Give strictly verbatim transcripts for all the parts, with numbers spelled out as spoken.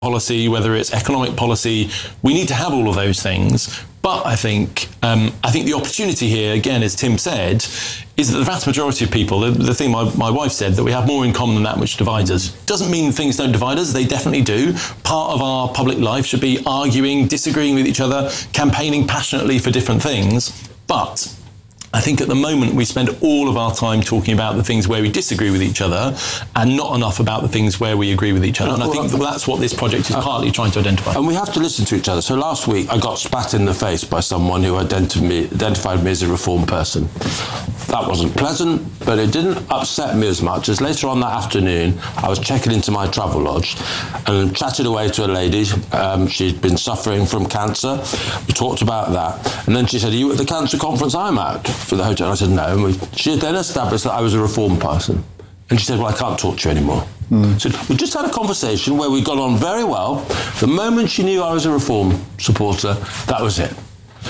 policy, whether it's economic policy. We need to have all of those things. But I think um, I think the opportunity here, again, as Tim said, is that the vast majority of people, the, the thing my, my wife said, that we have more in common than that which divides us. Doesn't mean things don't divide us, they definitely do. Part of our public life should be arguing, disagreeing with each other, campaigning passionately for different things. But I think at the moment we spend all of our time talking about the things where we disagree with each other and not enough about the things where we agree with each other. And I think that's what this project is partly trying to identify. And we have to listen to each other. So last week I got spat in the face by someone who identified me, identified me as a Reform person. That wasn't pleasant, but it didn't upset me as much as later on that afternoon I was checking into my travel lodge and chatted away to a lady. Um, she'd been suffering from cancer. We talked about that. And then she said, "Are you at the cancer conference I'm at?" for the hotel. I said no, and we, she had then established that I was a Reform person, and she said, "Well, I can't talk to you anymore." Mm. So we just had a conversation where we got on very well. The moment she knew I was a Reform supporter, that was it.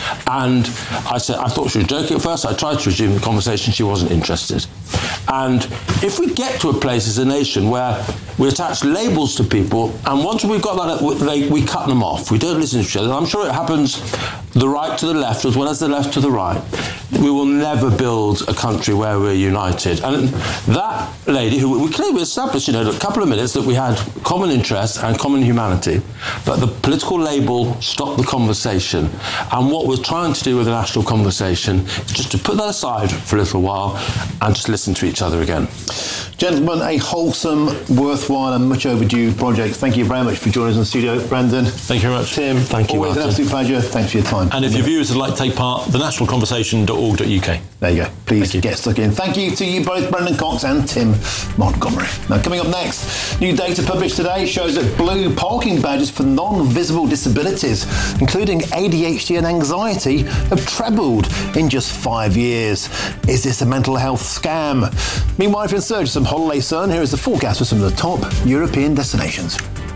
And I said, I thought she was joking at first. I tried to resume the conversation. She wasn't interested. And if we get to a place as a nation where we attach labels to people, and once we've got that, they, we cut them off. We don't listen to each other. And I'm sure it happens the right to the left as well as the left to the right. We will never build a country where we're united. And that lady, who we clearly established, you know, in a couple of minutes that we had common interests and common humanity, but the political label stopped the conversation. And what we're trying to do with the national conversation is just to put that aside for a little while and just listen to each other again. Gentlemen, a wholesome, worthwhile and much overdue project. Thank you very much for joining us in the studio. Brandon. Thank you very much. Tim. Thank you, Always Martin. an absolute pleasure. Thanks for your time. And if your viewers would like to take part, the national conversation dot org dot U K. There you go. Please get stuck in. Thank you to you both, Brendan Cox and Tim Montgomery. Now, coming up next, new data published today shows that blue parking badges for non-visible disabilities, including A D H D and anxiety, have trebled in just five years. Is this a mental health scam? Meanwhile, if you're in search of some holiday sun, here is the forecast for some of the top European destinations.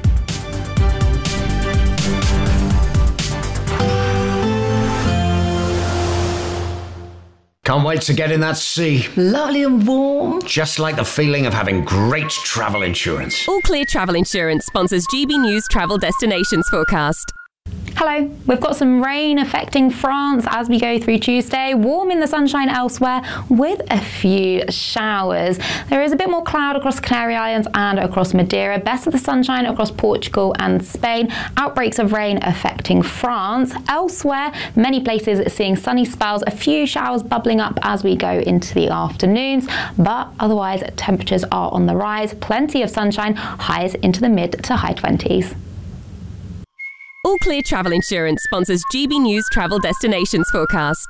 Can't wait to get in that sea. Lovely and warm. Just like the feeling of having great travel insurance. All Clear Travel Insurance sponsors G B News Travel Destinations Forecast. Hello, we've got some rain affecting France as we go through Tuesday, warm in the sunshine elsewhere with a few showers. There is a bit more cloud across Canary Islands and across Madeira, best of the sunshine across Portugal and Spain, outbreaks of rain affecting France. Elsewhere, many places seeing sunny spells, a few showers bubbling up as we go into the afternoons, but otherwise temperatures are on the rise, plenty of sunshine, highs into the mid to high twenties. All Clear Travel Insurance sponsors G B News Travel Destinations Forecast.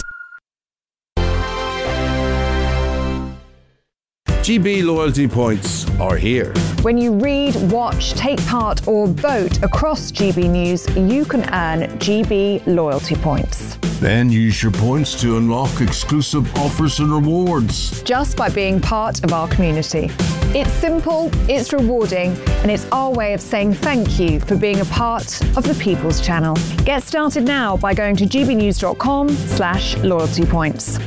G B loyalty points are here. When you read, watch, take part or vote across G B News, you can earn G B loyalty points. Then use your points to unlock exclusive offers and rewards. Just by being part of our community. It's simple, it's rewarding, and it's our way of saying thank you for being a part of the People's Channel. Get started now by going to gbnews.com slash loyalty points.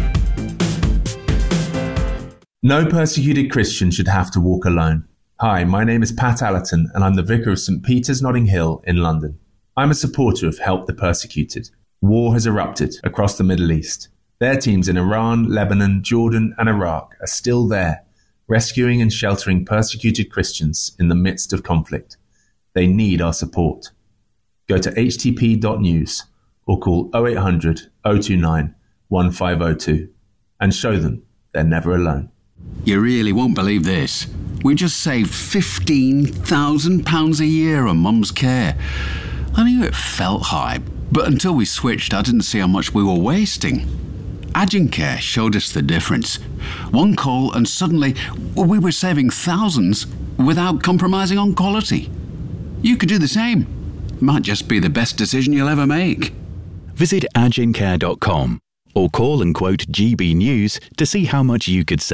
No persecuted Christian should have to walk alone. Hi, my name is Pat Allerton and I'm the Vicar of St Peter's Notting Hill in London. I'm a supporter of Help the Persecuted. War has erupted across the Middle East. Their teams in Iran, Lebanon, Jordan and Iraq are still there, rescuing and sheltering persecuted Christians in the midst of conflict. They need our support. Go to h t p dot news or call oh eight hundred, oh two nine, one five oh two and show them they're never alone. You really won't believe this. We just saved fifteen thousand pounds a year on Mum's care. I knew it felt high, but until we switched, I didn't see how much we were wasting. Agencare showed us the difference. One call and suddenly we were saving thousands without compromising on quality. You could do the same. Might just be the best decision you'll ever make. Visit agencare dot com or call and quote G B News to see how much you could save.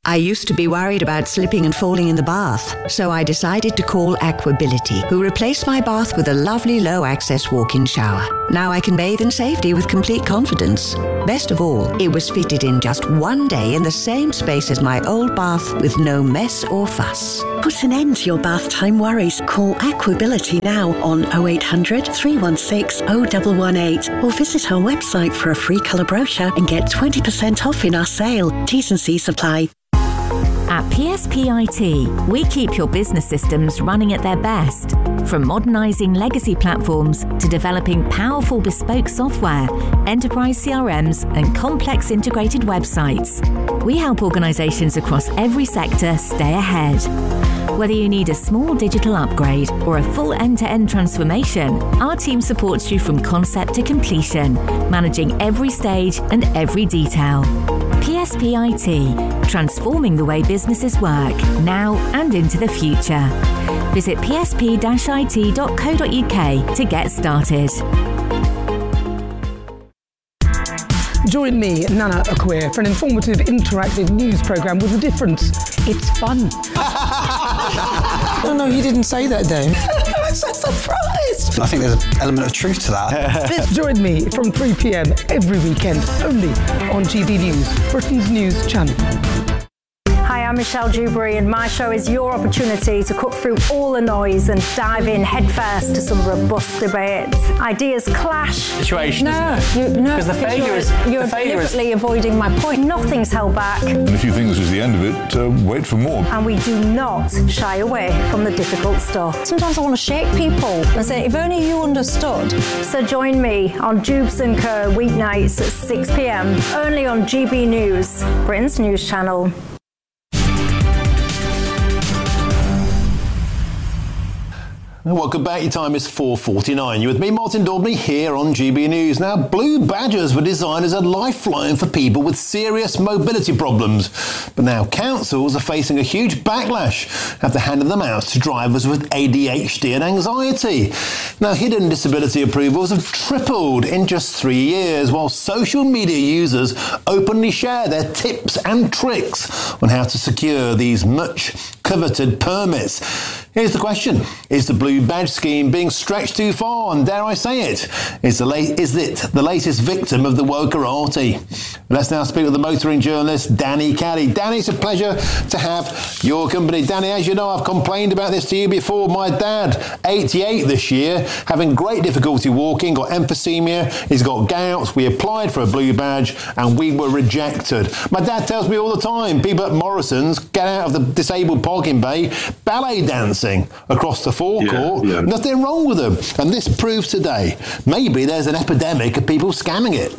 I used to be worried about slipping and falling in the bath, so I decided to call Aquability, who replaced my bath with a lovely low-access walk-in shower. Now I can bathe in safety with complete confidence. Best of all, it was fitted in just one day in the same space as my old bath with no mess or fuss. Put an end to your bath time worries. Call Aquability now on oh eight hundred, three one six, oh one one eight or visit our website for a free colour brochure and get twenty percent off in our sale. T's and C's apply. At P S P I T, we keep your business systems running at their best. From modernising legacy platforms to developing powerful bespoke software, enterprise C R Ms and complex integrated websites. We help organisations across every sector stay ahead. Whether you need a small digital upgrade or a full end-to-end transformation, our team supports you from concept to completion, managing every stage and every detail. P S P I T, transforming the way businesses work, now and into the future. Visit p s p dash i t dot co dot u k to get started. Join me, Nana Akweer, for an informative, interactive news programme with a difference. It's fun. No, no, you didn't say that, Dave. I'm so surprised. I think there's an element of truth to that. Join me from three p m every weekend, only on G B News, Britain's news channel. Hi, I'm Michelle Dewberry, and my show is your opportunity to cut through all the noise and dive in headfirst to some robust debates. Ideas clash. Situation, no, isn't it? You, no, because the failure you're, is you're the failure deliberately is... avoiding my point. Nothing's held back. And if you think this is the end of it, uh, wait for more. And we do not shy away from the difficult stuff. Sometimes I want to shake people and say, if only you understood. So join me on Jubes and Co weeknights at six p m only on G B News, Britain's news channel. Welcome back. Your time is four forty-nine. You're with me, Martin Daubney, here on G B News. Now, blue badges were designed as a lifeline for people with serious mobility problems. But now councils are facing a huge backlash after handing them out to drivers with A D H D and anxiety. Now, hidden disability approvals have tripled in just three years, while social media users openly share their tips and tricks on how to secure these much coveted permits. Here's the question. Is the blue badge scheme being stretched too far? And dare I say it, is, the late, is it the latest victim of the wokerati? Let's now speak with the motoring journalist, Danny Caddy. Danny, it's a pleasure to have your company. Danny, as you know, I've complained about this to you before. My dad, eighty-eight this year, having great difficulty walking, got emphysema, he's got gout. We applied for a blue badge and we were rejected. My dad tells me all the time, people at Morrison's get out of the disabled parking bay, ballet dancing across the forecourt. Yeah, yeah. Nothing wrong with them. And this proves today, maybe there's an epidemic of people scamming it.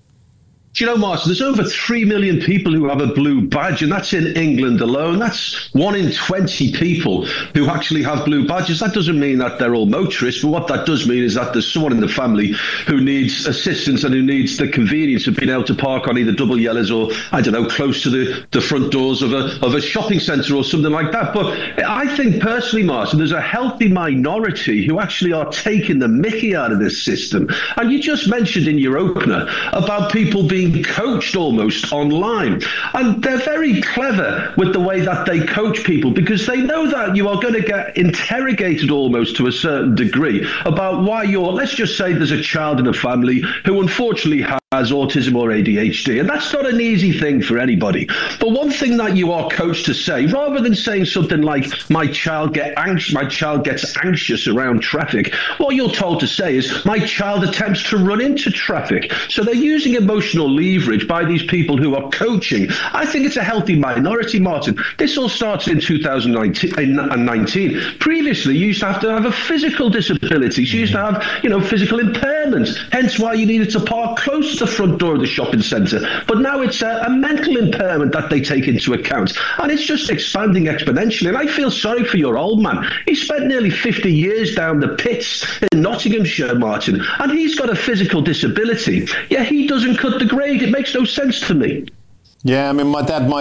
Do you know, Martin, there's over three million people who have a blue badge, and that's in England alone. That's one in twenty people who actually have blue badges. That doesn't mean that they're all motorists, but what that does mean is that there's someone in the family who needs assistance and who needs the convenience of being able to park on either double yellows or, I don't know, close to the, the front doors of a, of a shopping centre or something like that. But I think personally, Martin, there's a healthy minority who actually are taking the mickey out of this system. And you just mentioned in your opener about people being coached almost online, and they're very clever with the way that they coach people, because they know that you are going to get interrogated almost to a certain degree about why you're, let's just say there's a child in a family who unfortunately has has autism or A D H D, and that's not an easy thing for anybody. But one thing that you are coached to say, rather than saying something like my child get anxious, my child gets anxious around traffic, what you're told to say is my child attempts to run into traffic. So they're using emotional leverage by these people who are coaching. I think it's a healthy minority, Martin. This all started in two thousand nineteen. Previously, you used to have to have a physical disability. So you used to have, you know, physical impairments, hence why you needed to park close to the front door of the shopping centre. But now it's a, a mental impairment that they take into account, and it's just expanding exponentially. And I feel sorry for your old man. He spent nearly fifty years down the pits in Nottinghamshire, Martin, and he's got a physical disability. Yeah, he doesn't cut the grade. It makes no sense to me. Yeah, I mean, my dad might say he's got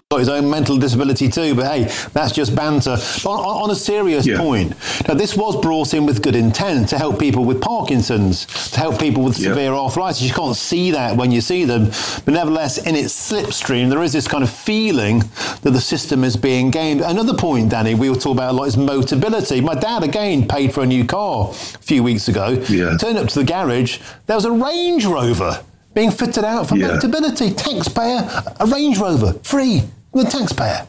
got his own mental disability too, but hey, that's just banter. But on, on a serious yeah. point, now this was brought in with good intent to help people with Parkinson's, to help people with yeah. severe arthritis. You can't see that when you see them, but nevertheless, in its slipstream, there is this kind of feeling that the system is being gamed. Another point, Danny, we will talk about a lot is Motability. My dad, again, paid for a new car a few weeks ago. Yeah. Turned up to the garage, there was a Range Rover being fitted out for yeah. Motability. Taxpayer, a Range Rover, free. The taxpayer.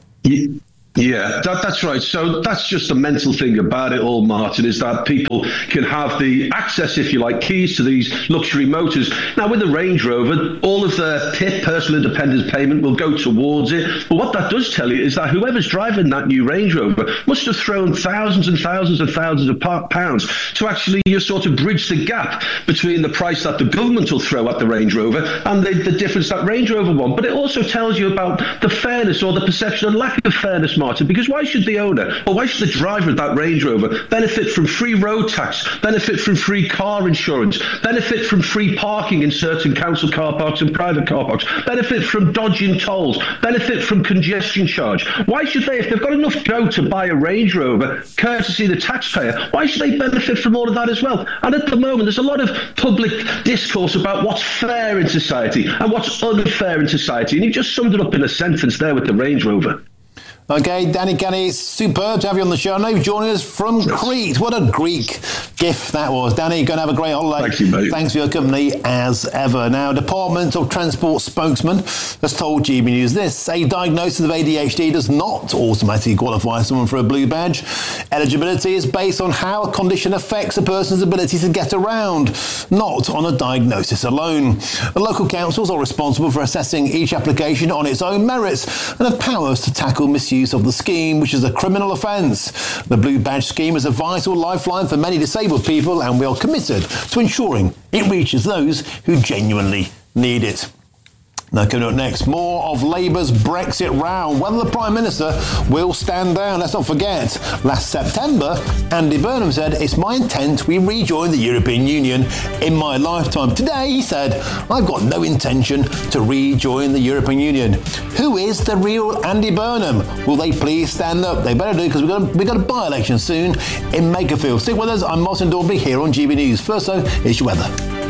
Yeah, that, that's right. So that's just the mental thing about it all, Martin, is that people can have the access, if you like, keys to these luxury motors. Now, with the Range Rover, all of the P I P, personal independence payment, will go towards it. But what that does tell you is that whoever's driving that new Range Rover must have thrown thousands and thousands and thousands of pounds to actually just sort of bridge the gap between the price that the government will throw at the Range Rover and the, the difference that Range Rover want. But it also tells you about the fairness or the perception and lack of fairness, Martin, because why should the owner or why should the driver of that Range Rover benefit from free road tax, benefit from free car insurance, benefit from free parking in certain council car parks and private car parks, benefit from dodging tolls, benefit from congestion charge? Why should they, if they've got enough dough to buy a Range Rover, courtesy the taxpayer, why should they benefit from all of that as well? And at the moment, there's a lot of public discourse about what's fair in society and what's unfair in society, and you just summed it up in a sentence there with the Range Rover. Okay, Danny Kenny, superb to have you on the show. Now joining us from Crete. What a Greek gift that was. Danny, you're going to have a great holiday. Thank you, mate. Thanks for your company as ever. Now, Department of Transport spokesman has told G B News this: a diagnosis of A D H D does not automatically qualify someone for a blue badge. Eligibility is based on how a condition affects a person's ability to get around, not on a diagnosis alone. The local councils are responsible for assessing each application on its own merits and have powers to tackle misuse of the scheme, which is a criminal offence. The Blue Badge scheme is a vital lifeline for many disabled people, and we are committed to ensuring it reaches those who genuinely need it. Now, coming up next, more of Labour's Brexit row. Whether the Prime Minister will stand down. Let's not forget, last September, Andy Burnham said, "It's my intent we rejoin the European Union in my lifetime." Today, he said, "I've got no intention to rejoin the European Union." Who is the real Andy Burnham? Will they please stand up? They better do, because we've got a, we've got a by-election soon in Makerfield. Stick with us. I'm Martin Dorby here on G B News. First, though, it's your weather.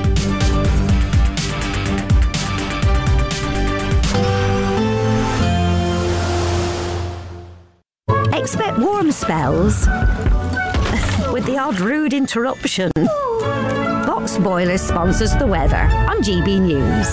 Expect warm spells with the odd rude interruption. Box Boilers sponsors the weather on G B News.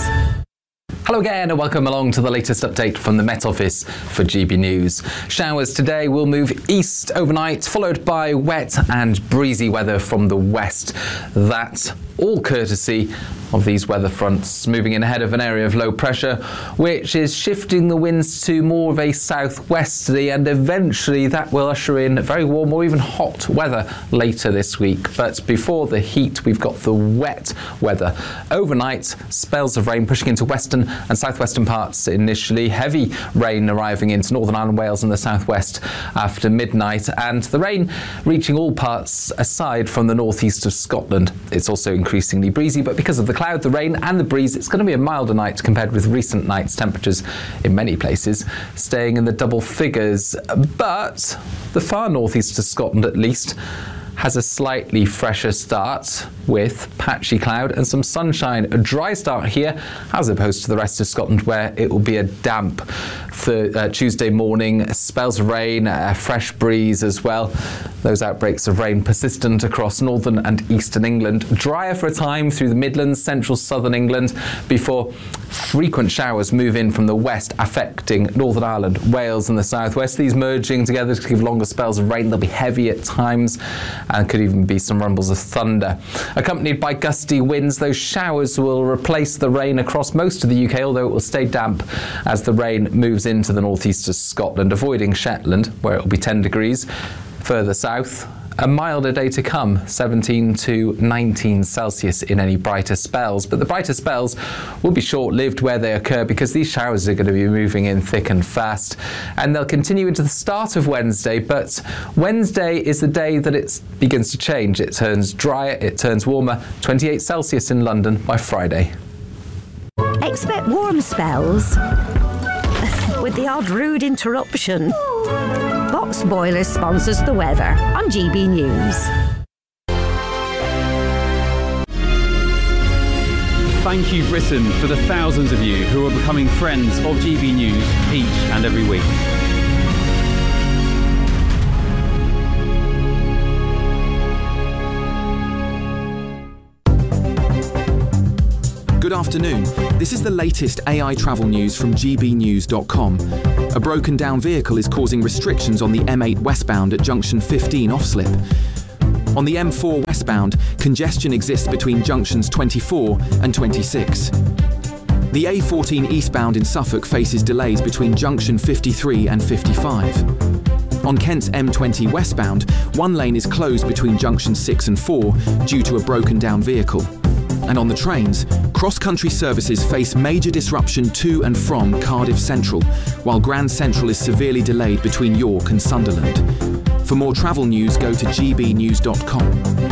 Hello again and welcome along to the latest update from the Met Office for G B News. Showers today will move east overnight, followed by wet and breezy weather from the west. That's all courtesy of these weather fronts moving in ahead of an area of low pressure, which is shifting the winds to more of a southwesterly, and eventually that will usher in very warm or even hot weather later this week. But before the heat, we've got the wet weather. Overnight, spells of rain pushing into western and southwestern parts initially, heavy rain arriving into Northern Ireland, Wales and the southwest after midnight, and the rain reaching all parts aside from the northeast of Scotland. It's also increasingly breezy, but because of the cloud, the rain and the breeze, it's going to be a milder night compared with recent nights. Temperatures in many places staying in the double figures, but the far northeast of Scotland at least has a slightly fresher start with patchy cloud and some sunshine. A dry start here as opposed to the rest of Scotland, where it will be a damp for uh, Tuesday morning. Spells of rain, a fresh breeze as well. Those outbreaks of rain persistent across northern and eastern England. Drier for a time through the Midlands, central southern England, before frequent showers move in from the west, affecting Northern Ireland, Wales and the southwest. These merging together to give longer spells of rain. They'll be heavy at times and could even be some rumbles of thunder. Accompanied by gusty winds, those showers will replace the rain across most of the U K, although it will stay damp as the rain moves into the northeast of Scotland, avoiding Shetland, where it will be ten degrees. Further south, a milder day to come, seventeen to nineteen Celsius in any brighter spells. But the brighter spells will be short-lived where they occur, because these showers are going to be moving in thick and fast. And they'll continue into the start of Wednesday, but Wednesday is the day that it begins to change. It turns drier, it turns warmer, twenty-eight Celsius in London by Friday. Expect warm spells with with the odd rude interruption. Box Boilers sponsors the weather on G B News. Thank you, Britain, for the thousands of you who are becoming friends of G B News each and every week. Good afternoon. This is the latest A I travel news from G B news dot com. A broken down vehicle is causing restrictions on the M eight westbound at junction fifteen off-slip. On the M four westbound, congestion exists between junctions twenty-four and twenty-six. The A fourteen eastbound in Suffolk faces delays between junction fifty-three and fifty-five. On Kent's M twenty westbound, one lane is closed between junctions six and four due to a broken down vehicle. And on the trains, cross-country services face major disruption to and from Cardiff Central, while Grand Central is severely delayed between York and Sunderland. For more travel news, go to G B news dot com.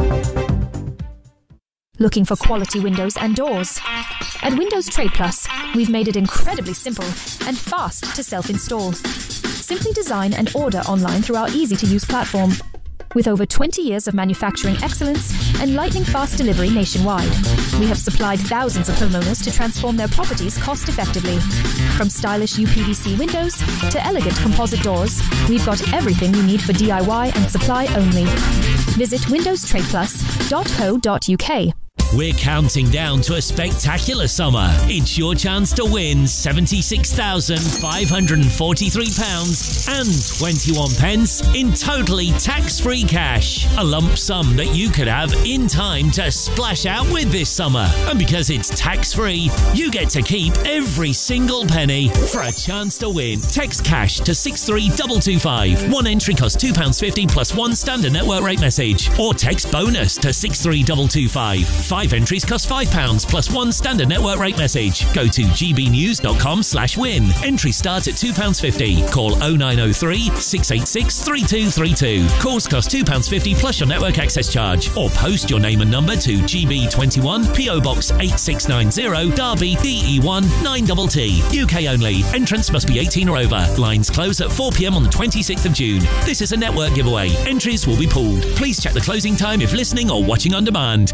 Looking for quality windows and doors? At Windows Trade Plus, we've made it incredibly simple and fast to self-install. Simply design and order online through our easy-to-use platform. With over twenty years of manufacturing excellence and lightning-fast delivery nationwide, we have supplied thousands of homeowners to transform their properties cost-effectively. From stylish U P V C windows to elegant composite doors, we've got everything you need for D I Y and supply only. Visit windows trade plus dot co dot U K. We're counting down to a spectacular summer. It's your chance to win seventy-six thousand five hundred forty-three pounds and twenty-one pence in totally tax-free cash. A lump sum that you could have in time to splash out with this summer. And because it's tax-free, you get to keep every single penny. For a chance to win, text cash to six three two two five. One entry costs two pounds fifty plus one standard network rate message. Or text bonus to six three two two five. Five entries cost five pounds plus one standard network rate message. Go to G B news dot com slash win. Entries start at two pounds fifty. Call oh nine oh three, six eight six, three two three two. Calls cost two pounds fifty plus your network access charge. Or post your name and number to G B twenty-one, P O Box eight six nine zero, Derby, D E one nine T T. U K only. Entrance must be eighteen or over. Lines close at four p m on the twenty-sixth of June. This is a network giveaway. Entries will be pooled. Please check the closing time if listening or watching on demand.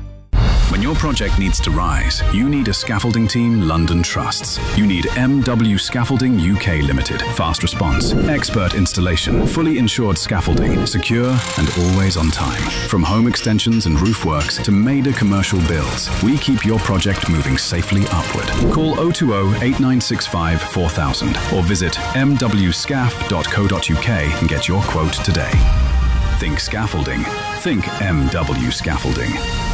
When your project needs to rise, you need a scaffolding team London trusts. You need M W Scaffolding U K Limited. Fast response, expert installation, fully insured scaffolding, secure and always on time. From home extensions and roof works to major commercial builds, we keep your project moving safely upward. Call oh two oh, eight nine six five, four thousand or visit m w scaff dot co dot u k and get your quote today. Think scaffolding. Think M W Scaffolding.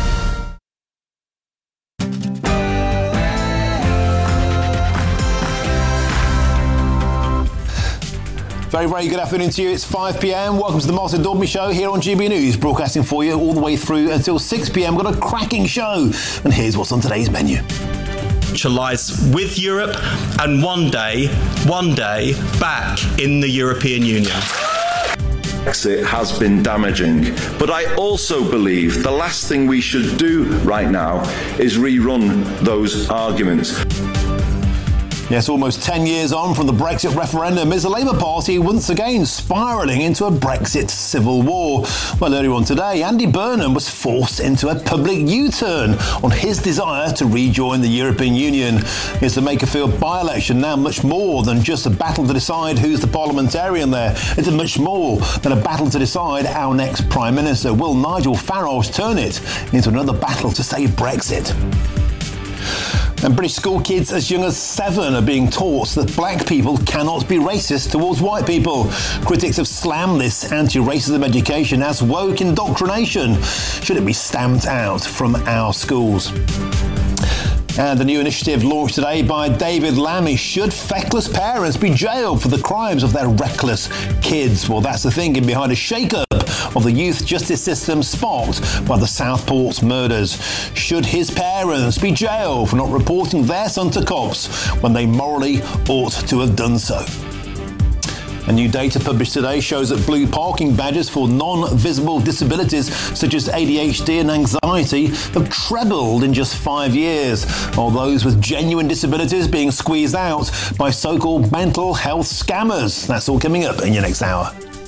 Very, very good afternoon to you. It's five p m. Welcome to the Martin Daubney Show here on G B News, broadcasting for you all the way through until six p m. We've got a cracking show, and here's what's on today's menu. Lies with Europe and one day, one day, back in the European Union. Brexit has been damaging, but I also believe the last thing we should do right now is rerun those arguments. Yes, almost ten years on from the Brexit referendum, is the Labour Party once again spiralling into a Brexit civil war? Well, earlier on today, Andy Burnham was forced into a public U-turn on his desire to rejoin the European Union. Is the Makerfield by-election now much more than just a battle to decide who's the parliamentarian there? It's much more than a battle to decide our next Prime Minister. Will Nigel Farage turn it into another battle to save Brexit? And British school kids as young as seven are being taught that black people cannot be racist towards white people. Critics have slammed this anti-racism education as woke indoctrination. Should it be stamped out from our schools? And a new initiative launched today by David Lammy. Should feckless parents be jailed for the crimes of their reckless kids? Well, that's the thinking behind a shake-up of the youth justice system sparked by the Southport murders. Should his parents be jailed for not reporting their son to cops when they morally ought to have done so? And new data published today shows that blue parking badges for non-visible disabilities such as A D H D and anxiety have trebled in just five years, while those with genuine disabilities being squeezed out by so-called mental health scammers. That's all coming up in your next hour.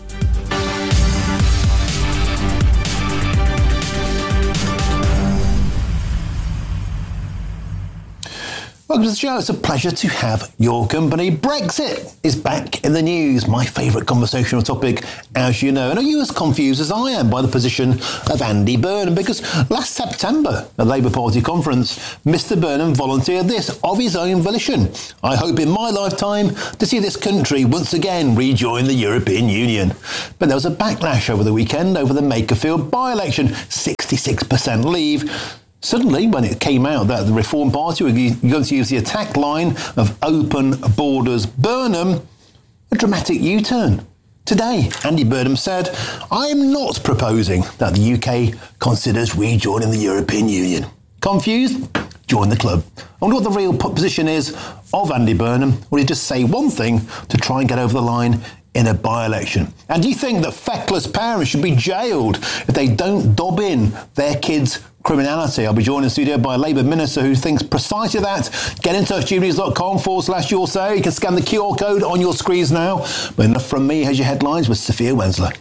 Welcome to the show. It's a pleasure to have your company. Brexit is back in the news, my favourite conversational topic, as you know. And are you as confused as I am by the position of Andy Burnham? Because last September, at Labour Party conference, Mister Burnham volunteered this of his own volition. I hope in my lifetime to see this country once again rejoin the European Union. But there was a backlash over the weekend over the Makerfield by-election, sixty-six percent leave. Suddenly, when it came out that the Reform Party were going to use the attack line of open borders Burnham, a dramatic U-turn. Today, Andy Burnham said, I am not proposing that the U K considers rejoining the European Union. Confused? Join the club. I wonder what the real position is of Andy Burnham. Will he just say one thing to try and get over the line in a by-election? And do you think that feckless parents should be jailed if they don't dob in their kids' criminality? I'll be joined in the studio by a Labour minister who thinks precisely that. Get in touch, gbnews.com forward slash your say. You can scan the Q R code on your screens now. But enough from me. Here's your headlines with Sophia Wensler.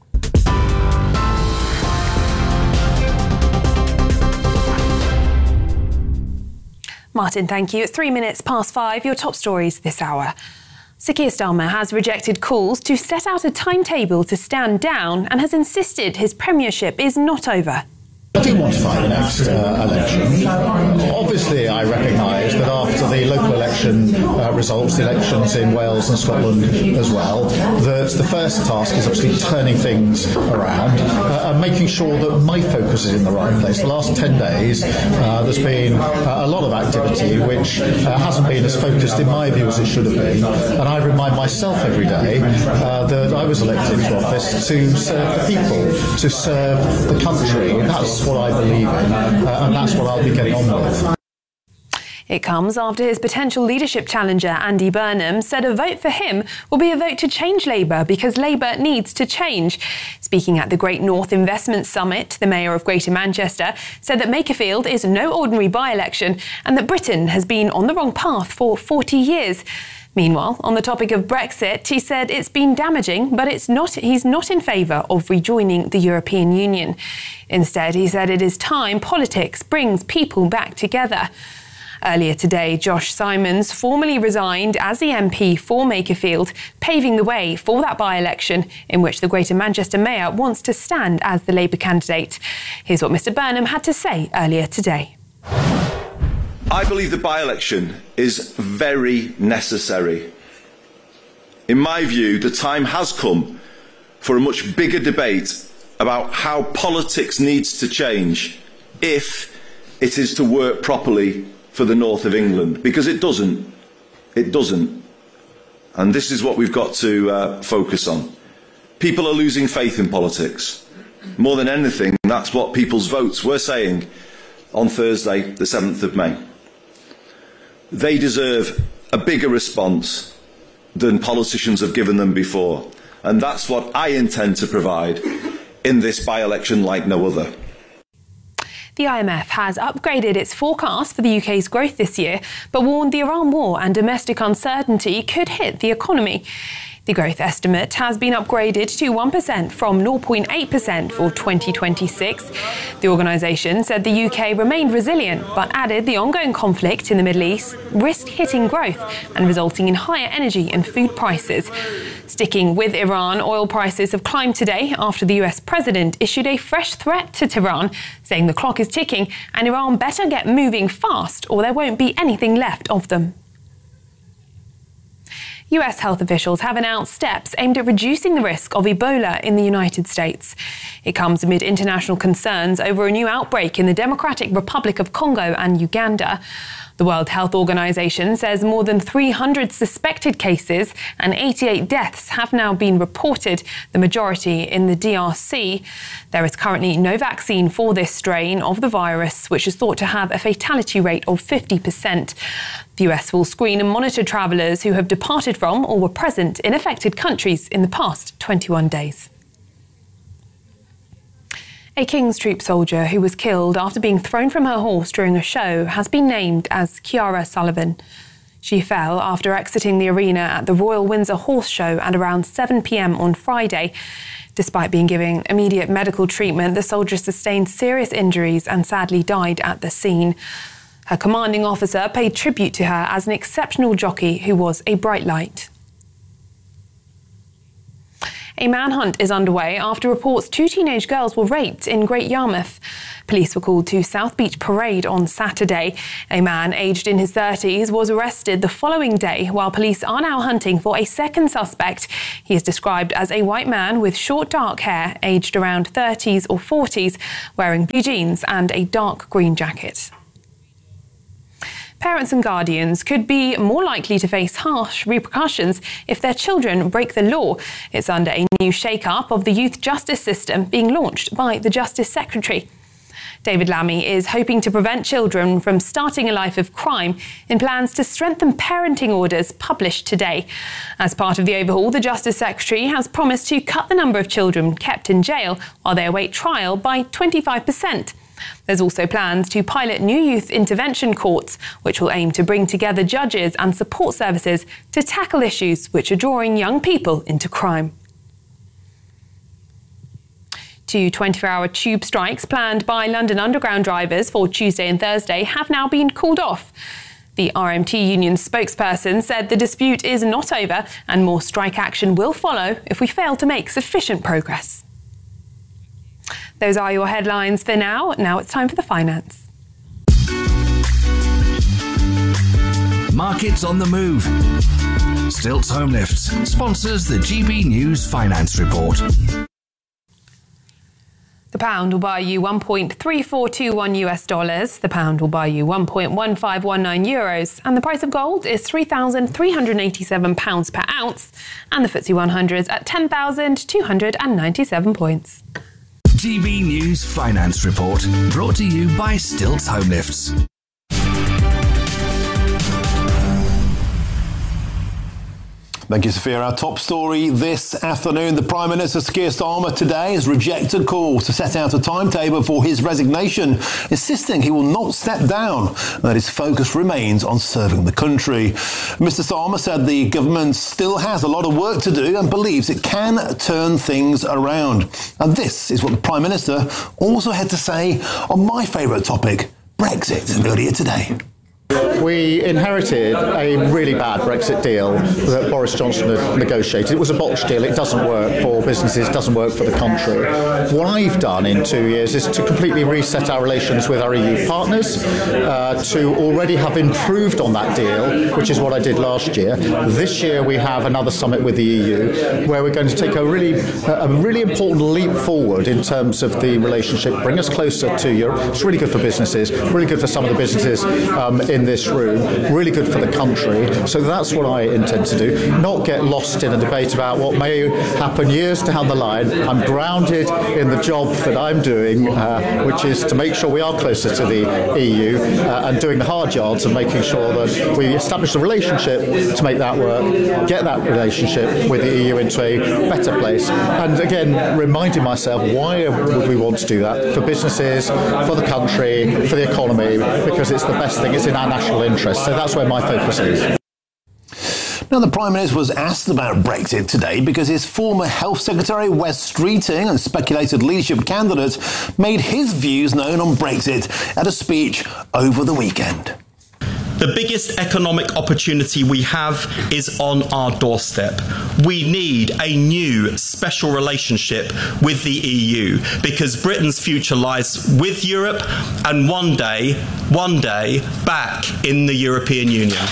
Martin, thank you. It's three minutes past five. Your top stories this hour. Sir Keir Starmer has rejected calls to set out a timetable to stand down and has insisted his premiership is not over. I do want to fight the next uh, election. Obviously, I recognise that after the local election uh, results, the elections in Wales and Scotland as well, that the first task is obviously turning things around uh, and making sure that my focus is in the right place. The last ten days, uh, there's been uh, a lot of activity which uh, hasn't been as focused, in my view, as it should have been. And I remind myself every day uh, that I was elected to office to serve the people, to serve the country. That's what I believe in, uh, and that's what I'll be getting on with. It comes after his potential leadership challenger, Andy Burnham, said a vote for him will be a vote to change Labour because Labour needs to change. Speaking at the Great North Investment Summit, the Mayor of Greater Manchester said that Makerfield is no ordinary by-election and that Britain has been on the wrong path for forty years. Meanwhile, on the topic of Brexit, he said it's been damaging, but it's not. He's not in favour of rejoining the European Union. Instead, he said it is time politics brings people back together. Earlier today, Josh Simons formally resigned as the M P for Makerfield, paving the way for that by-election in which the Greater Manchester Mayor wants to stand as the Labour candidate. Here's what Mister Burnham had to say earlier today. I believe the by-election is very necessary. In my view, the time has come for a much bigger debate about how politics needs to change if it is to work properly for the north of England, because it doesn't. It doesn't. And this is what we've got to uh, focus on. People are losing faith in politics. More than anything, that's what people's votes were saying on Thursday, the seventh of May. They deserve a bigger response than politicians have given them before. And that's what I intend to provide in this by-election like no other. The I M F has upgraded its forecast for the U K's growth this year, but warned the Iran war and domestic uncertainty could hit the economy. The growth estimate has been upgraded to one percent from zero point eight percent for twenty twenty-six. The organisation said the U K remained resilient, but added the ongoing conflict in the Middle East risked hitting growth and resulting in higher energy and food prices. Sticking with Iran, oil prices have climbed today after the U S president issued a fresh threat to Tehran, saying the clock is ticking and Iran better get moving fast or there won't be anything left of them. U S health officials have announced steps aimed at reducing the risk of Ebola in the United States. It comes amid international concerns over a new outbreak in the Democratic Republic of Congo and Uganda. The World Health Organization says more than three hundred suspected cases and eighty-eight deaths have now been reported, the majority in the D R C. There is currently no vaccine for this strain of the virus, which is thought to have a fatality rate of fifty percent. The U S will screen and monitor travellers who have departed from from or were present in affected countries in the past twenty-one days. A King's Troop soldier who was killed after being thrown from her horse during a show has been named as Kiara Sullivan. She fell after exiting the arena at the Royal Windsor Horse Show at around seven p m on Friday. Despite being given immediate medical treatment, the soldier sustained serious injuries and sadly died at the scene. Her commanding officer paid tribute to her as an exceptional jockey who was a bright light. A manhunt is underway after reports two teenage girls were raped in Great Yarmouth. Police were called to South Beach Parade on Saturday. A man aged in his thirties was arrested the following day, while police are now hunting for a second suspect. He is described as a white man with short dark hair, aged around thirties or forties, wearing blue jeans and a dark green jacket. Parents and guardians could be more likely to face harsh repercussions if their children break the law. It's under a new shake-up of the youth justice system being launched by the Justice Secretary. David Lammy is hoping to prevent children from starting a life of crime in plans to strengthen parenting orders published today. As part of the overhaul, the Justice Secretary has promised to cut the number of children kept in jail while they await trial by twenty-five percent. There's also plans to pilot new youth intervention courts, which will aim to bring together judges and support services to tackle issues which are drawing young people into crime. Two twenty-four hour tube strikes planned by London Underground drivers for Tuesday and Thursday have now been called off. The R M T union spokesperson said the dispute is not over and more strike action will follow if we fail to make sufficient progress. Those are your headlines for now. Now it's time for the finance. Markets on the move. Stilts Home Lifts sponsors the G B News Finance Report. The pound will buy you one point three four two one US dollars. The pound will buy you one point one five one nine euros. And the price of gold is three thousand three hundred eighty-seven pounds per ounce. And the F T S E one hundred is at ten thousand two hundred ninety-seven points. G B News Finance Report, brought to you by Stilts Home Lifts. Thank you, Sophia. Our top story this afternoon. The Prime Minister, Keir Starmer, today has rejected calls to set out a timetable for his resignation, insisting he will not step down and that his focus remains on serving the country. Mister Starmer said the government still has a lot of work to do and believes it can turn things around. And this is what the Prime Minister also had to say on my favourite topic, Brexit, earlier today. We inherited a really bad Brexit deal that Boris Johnson had negotiated. It was a botched deal. It doesn't work for businesses, doesn't work for the country. What I've done in two years is to completely reset our relations with our E U partners, uh, to already have improved on that deal, which is what I did last year. This year we have another summit with the E U where we're going to take a really, a really important leap forward in terms of the relationship, bring us closer to Europe. It's really good for businesses, really good for some of the businesses um, in this room, really good for the country. So that's what I intend to do, not get lost in a debate about what may happen years down the line. I'm grounded in the job that I'm doing, uh, which is to make sure we are closer to the E U uh, and doing the hard yards and making sure that we establish a relationship to make that work, get that relationship with the E U into a better place. And again, reminding myself, why would we want to do that? For businesses, for the country, for the economy, because it's the best thing, it's in our national interest. So that's where my focus is. Now, the Prime Minister was asked about Brexit today because his former Health Secretary, Wes Streeting, and speculated leadership candidate, made his views known on Brexit at a speech over the weekend. The biggest economic opportunity we have is on our doorstep. We need a new special relationship with the E U because Britain's future lies with Europe and one day, one day, back in the European Union.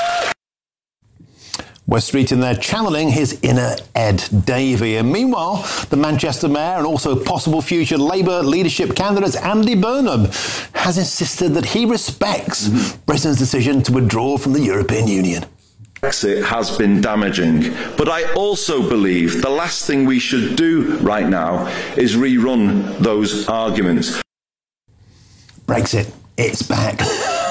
Wes Streeting there channeling his inner Ed Davey. And meanwhile, the Manchester Mayor and also possible future Labour leadership candidate Andy Burnham has insisted that he respects mm-hmm. Britain's decision to withdraw from the European Union. Brexit has been damaging, but I also believe the last thing we should do right now is rerun those arguments. Brexit, it's back.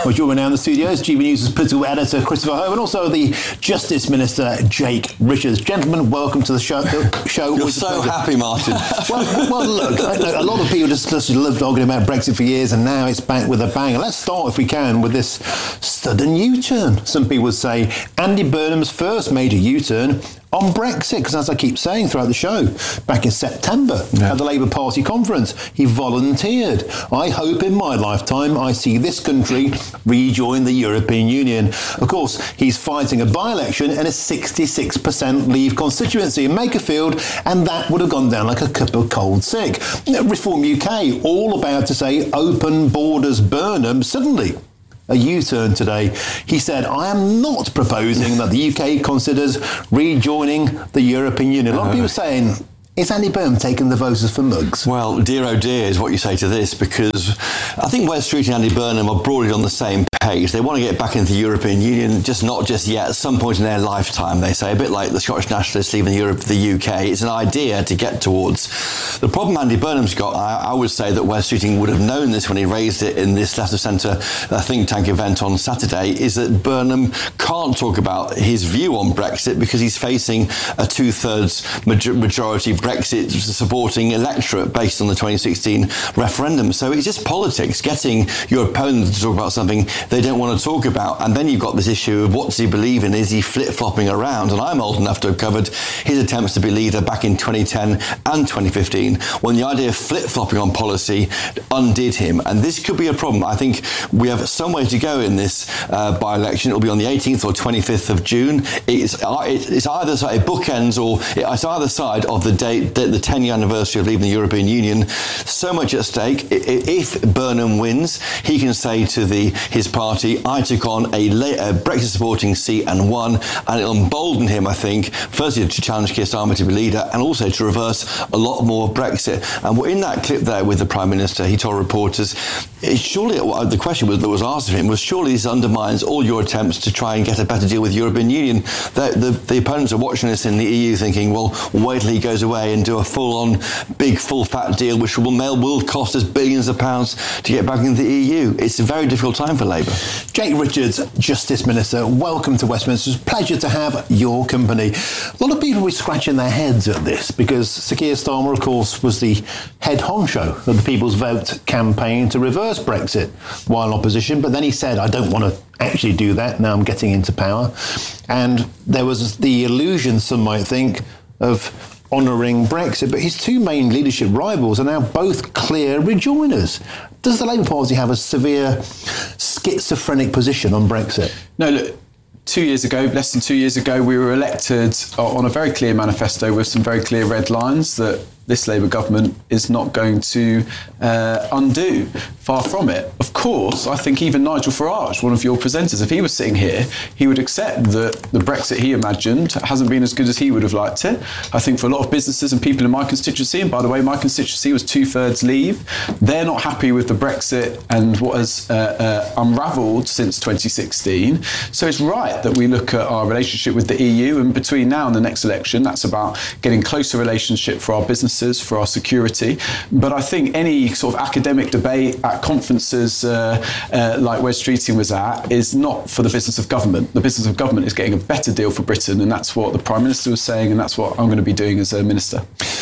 Well, joining now in the studios, G B News' political editor Christopher Home, and also the Justice Minister Jake Richards. Gentlemen, welcome to the show. The show. You're so happy, Martin. well, well, look, a lot of people just, just loved arguing about Brexit for years, and now it's back with a bang. Let's start, if we can, with this sudden U-turn. Some people would say Andy Burnham's first major U-turn on Brexit, because as I keep saying throughout the show, back in September yeah. at the Labour Party conference, he volunteered. I hope in my lifetime I see this country rejoin the European Union. Of course, he's fighting a by-election in a sixty-six percent Leave constituency in Makerfield, and that would have gone down like a cup of cold sick. Reform U K, all about to say open borders Burnham, suddenly a U-turn today. He said, I am not proposing that the U K considers rejoining the European Union. A lot of people saying, is Andy Burnham taking the voters for mugs? Well, dear oh dear is what you say to this, because I think Wes Street and Andy Burnham are broadly on the same page. They want to get back into the European Union, just not just yet, at some point in their lifetime, they say, a bit like the Scottish nationalists leaving Europe, the U K. It's an idea to get towards. The problem Andy Burnham's got, I, I would say that Wes Streeting would have known this when he raised it in this Leicester Centre uh, think tank event on Saturday, is that Burnham can't talk about his view on Brexit because he's facing a two-thirds major- majority Brexit supporting electorate based on the twenty sixteen referendum. So it's just politics, getting your opponent to talk about something they don't want to talk about. And then you've got this issue of what does he believe in? Is he flip-flopping around? And I'm old enough to have covered his attempts to be leader back in twenty ten and twenty fifteen, when the idea of flip-flopping on policy undid him. And this could be a problem. I think we have some way to go in this uh, by-election. It'll be on the eighteenth or twenty-fifth of June. It's, it's either side, it bookends, or it's either side of the date, the, the ten-year anniversary of leaving the European Union. So much at stake. If Burnham wins, he can say to the his party, I took on a, a Brexit-supporting seat and won, and it'll embolden him, I think, firstly to challenge Keir Starmer to be leader, and also to reverse a lot more Brexit. And in that clip there with the Prime Minister, he told reporters, surely, the question that was asked of him was, surely this undermines all your attempts to try and get a better deal with the European Union. The, the, the opponents are watching this in the E U thinking, well, wait till he goes away and do a full-on, big, full-fat deal, which will, will cost us billions of pounds to get back into the E U. It's a very difficult time for Labour. Jake Richards, Justice Minister, welcome to Westminster. It's a pleasure to have your company. A lot of people were scratching their heads at this because Sir Keir Starmer, of course, was the head honcho of the People's Vote campaign to reverse Brexit while in opposition, but then he said, I don't want to actually do that, now I'm getting into power. And there was the illusion, some might think, of honouring Brexit, but his two main leadership rivals are now both clear rejoiners. Does the Labour Party have a severe schizophrenic position on Brexit? No, look, two years ago, less than two years ago, we were elected on a very clear manifesto with some very clear red lines that this Labour government is not going to uh, undo. Far from it. Of course, I think even Nigel Farage, one of your presenters, if he was sitting here, he would accept that the Brexit he imagined hasn't been as good as he would have liked it. I think for a lot of businesses and people in my constituency, and by the way, my constituency was two-thirds Leave, they're not happy with the Brexit and what has uh, uh, unravelled since twenty sixteen. So it's right that we look at our relationship with the E U, and between now and the next election, that's about getting closer relationship for our businesses, for our security. But I think any sort of academic debate at conferences uh, uh, like Wes Streeting was at is not for the business of government. The business of government is getting a better deal for Britain, and that's what the Prime Minister was saying, and that's what I'm going to be doing as a Minister.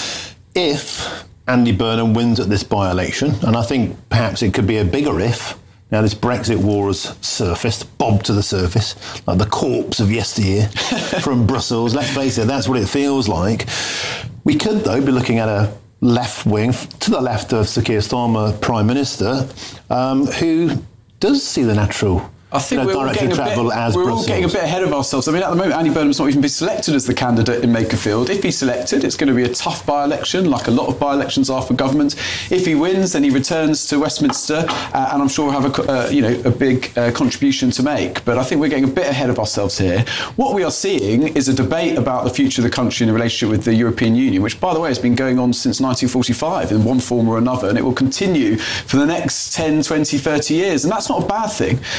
If Andy Burnham wins at this by-election, and I think perhaps it could be a bigger if, now this Brexit war has surfaced, bobbed to the surface, like the corpse of yesteryear from Brussels. Let's face it, that's what it feels like. We could, though, be looking at a left wing, to the left of Sir Keir Starmer, Prime Minister, um, who does see the natural I think you know, we're, all getting, a bit, we're all getting a bit ahead of ourselves. I mean, at the moment, Andy Burnham's not even been selected as the candidate in Makerfield. If he's selected, it's going to be a tough by-election, like a lot of by-elections are for government. If he wins, then he returns to Westminster, uh, and I'm sure he'll have a, uh, you know, a big uh, contribution to make. But I think we're getting a bit ahead of ourselves here. What we are seeing is a debate about the future of the country in a relationship with the European Union, which, by the way, has been going on since nineteen forty-five in one form or another, and it will continue for the next ten, twenty, thirty years. And that's not a bad thing, because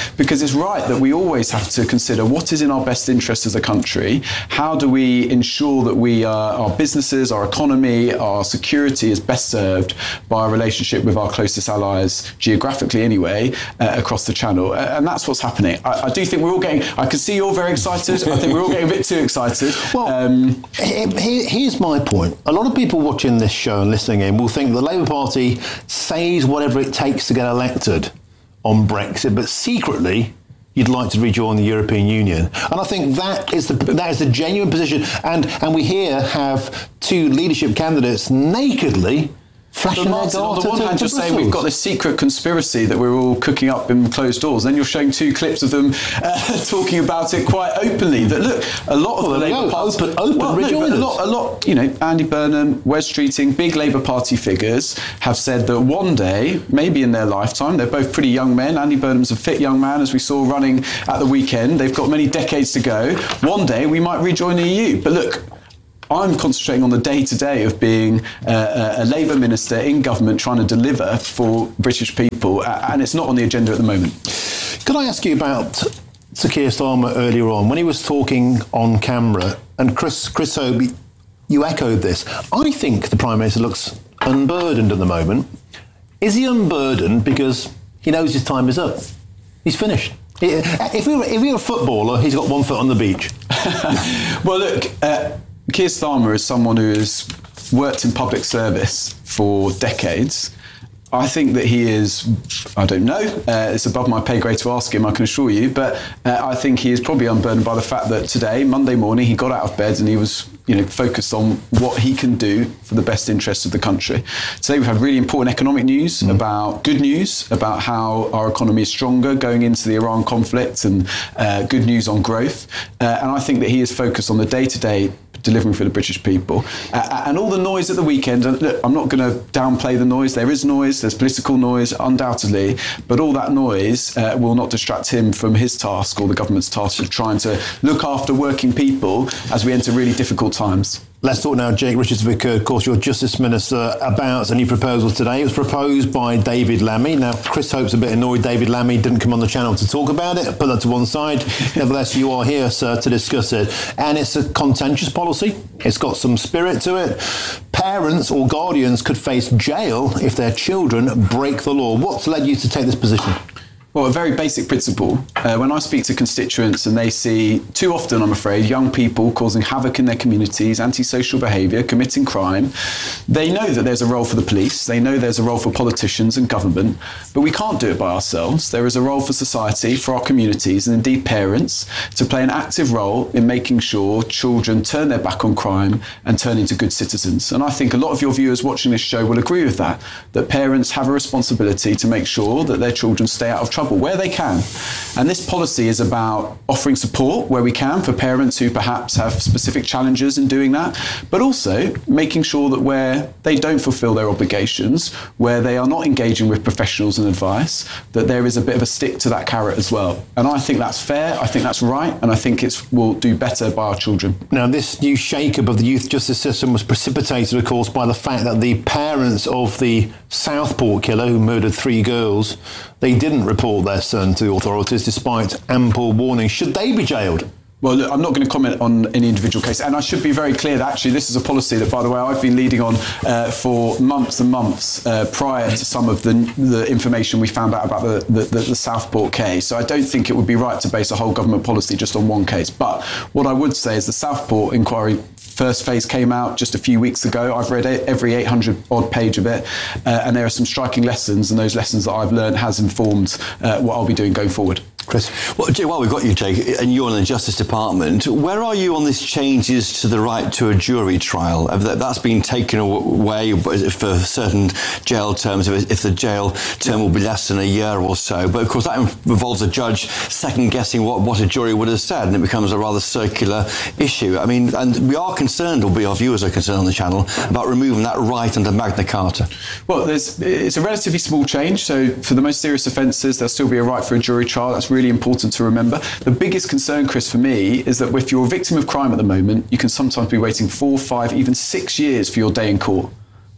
it's right that we always have to consider what is in our best interest as a country. How do we ensure that we are, our businesses, our economy, our security is best served by a relationship with our closest allies, geographically anyway, uh, across the Channel. And that's what's happening. I, I do think we're all getting, I can see you're very excited. I think we're all getting a bit too excited. Well, um, here, here's my point. A lot of people watching this show and listening in will think the Labour Party says whatever it takes to get elected on Brexit, but secretly you'd like to rejoin the European Union. And I think that is the that is the genuine position. And and we here have two leadership candidates nakedly flashing their Martin, on the dart one to- hand, to you're saying Brussels. we've got this secret conspiracy that we're all cooking up in closed doors. Then you're showing two clips of them uh, talking about it quite openly. That look, a lot of Well, the there we Labour go. Party, Open- open well, no, but a rejoiners. lot, a lot, you know, Andy Burnham, Wes Streeting, big Labour Party figures have said that one day, maybe in their lifetime, they're both pretty young men. Andy Burnham's a fit young man, as we saw running at the weekend. They've got many decades to go. One day we might rejoin the E U. But look, I'm concentrating on the day-to-day of being uh, a Labour minister in government trying to deliver for British people, uh, and it's not on the agenda at the moment. Could I ask you about Sir Keir Starmer earlier on, when he was talking on camera, and Chris, Chris Hope, you echoed this. I think the Prime Minister looks unburdened at the moment. Is he unburdened because he knows his time is up? He's finished. If we were, if we were a footballer, he's got one foot on the beach. Well, look, uh, Keir Starmer is someone who has worked in public service for decades. I think that he is, I don't know, uh, it's above my pay grade to ask him, I can assure you, but uh, I think he is probably unburdened by the fact that today, Monday morning, he got out of bed and he was, you know, focused on what he can do for the best interests of the country. Today we've had really important economic news, mm. about good news, about how our economy is stronger going into the Iran conflict, and uh, good news on growth. Uh, and I think that he is focused on the day-to-day delivering for the British people. Uh, and all the noise at the weekend, and look, I'm not going to downplay the noise. There is noise, there's political noise, undoubtedly, but all that noise uh, will not distract him from his task, or the government's task, of trying to look after working people as we enter really difficult times. Let's talk now, Jake Richards-Vicker, of course, your Justice Minister, about a new proposal today. It was proposed by David Lammy. Now, Chris Hope's a bit annoyed David Lammy didn't come on the channel to talk about it. Put that to one side. Nevertheless, you are here, sir, to discuss it. And it's a contentious policy. It's got some spirit to it. Parents or guardians could face jail if their children break the law. What's led you to take this position? Well, a very basic principle. Uh, when I speak to constituents and they see, too often I'm afraid, young people causing havoc in their communities, antisocial behaviour, committing crime, they know that there's a role for the police, they know there's a role for politicians and government, but we can't do it by ourselves. There is a role for society, for our communities, and indeed parents, to play an active role in making sure children turn their back on crime and turn into good citizens. And I think a lot of your viewers watching this show will agree with that, that parents have a responsibility to make sure that their children stay out of trouble where they can. And this policy is about offering support where we can for parents who perhaps have specific challenges in doing that, but also making sure that where they don't fulfill their obligations, where they are not engaging with professionals and advice, that there is a bit of a stick to that carrot as well. And I think that's fair, I think that's right, and I think it will do better by our children. Now, this new shake-up of the youth justice system was precipitated, of course, by the fact that the parents of the Southport killer who murdered three girls, they didn't report their son to the authorities despite ample warning. Should they be jailed? Well, look, I'm not going to comment on any individual case, and I should be very clear that actually this is a policy that, by the way, I've been leading on uh, for months and months uh, prior to some of the, the information we found out about the, the, the Southport case. So I don't think it would be right to base a whole government policy just on one case. But what I would say is the Southport inquiry first phase came out just a few weeks ago. I've read every eight hundred odd page of it, uh, and there are some striking lessons, and those lessons that I've learned has informed uh, what I'll be doing going forward. Chris? Well, Jake, while we've got you, Jake, and you're in the Justice Department, where are you on these changes to the right to a jury trial? That's been taken away for certain jail terms, if the jail term will be less than a year or so. But of course, that involves a judge second-guessing what, what a jury would have said, and it becomes a rather circular issue. I mean, and we are concerned, or we, our viewers are concerned on the channel, about removing that right under Magna Carta. Well, there's, it's a relatively small change. So for the most serious offences, there'll still be a right for a jury trial. That's really important to remember. The biggest concern, Chris, for me, is that if you're a victim of crime at the moment, you can sometimes be waiting four, five, even six years for your day in court.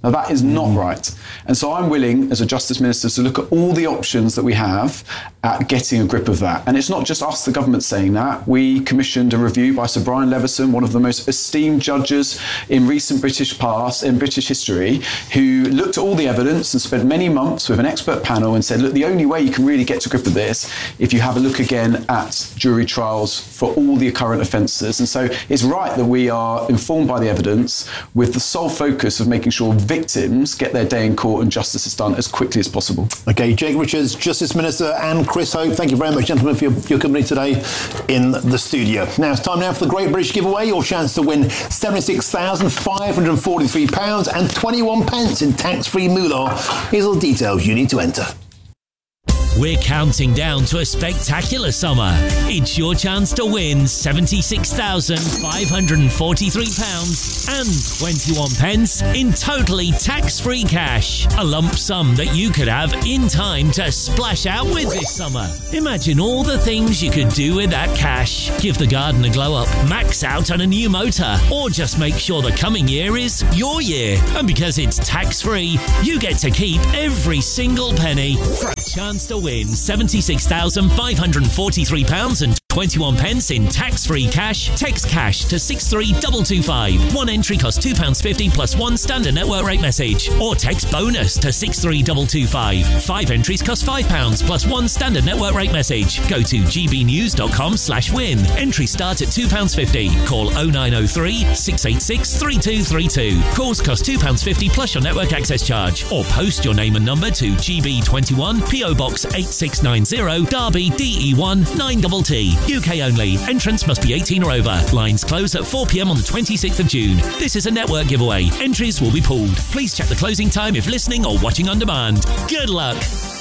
Now, that is not right. And so I'm willing, as a Justice Minister, to look at all the options that we have at getting a grip of that. And it's not just us, the government, saying that. We commissioned a review by Sir Brian Leveson, one of the most esteemed judges in recent British past, in British history, who looked at all the evidence and spent many months with an expert panel and said, look, the only way you can really get to grip of this, if you have a look again at jury trials for all the current offences. And so it's right that we are informed by the evidence with the sole focus of making sure victims get their day in court and justice is done as quickly as possible. OK, Jake Richards, Justice Minister, and Chris Hope, thank you very much, gentlemen, for your, your company today in the studio. Now it's time now for the Great British Giveaway, your chance to win seventy-six thousand five hundred forty-three pounds and twenty-one pence in tax-free moolah. Here's all the details you need to enter. We're counting down to a spectacular summer. It's your chance to win seventy-six thousand five hundred forty-three pounds and twenty-one pence in totally tax-free cash. A lump sum that you could have in time to splash out with this summer. Imagine all the things you could do with that cash. Give the garden a glow up, max out on a new motor, or just make sure the coming year is your year. And because it's tax-free, you get to keep every single penny. For a chance to win seventy-six thousand five hundred forty-three pounds and twenty-one pence in tax-free cash, text cash to six three two two five. One entry costs two pounds fifty plus one standard network rate message. Or text bonus to six three two two five. Five entries cost five pounds plus one standard network rate message. Go to gbnews.com slash win. Entries start at two pounds fifty. Call oh nine oh three, six eight six, three two three two. Calls cost two pounds fifty plus your network access charge. Or post your name and number to G B twenty-one, P O Box eight six nine zero, Derby, D E one nine T T. U K only. Entrance must be eighteen or over. Lines close at four p m on the twenty-sixth of June. This is a network giveaway. Entries will be pulled. Please check the closing time if listening or watching on demand. Good luck.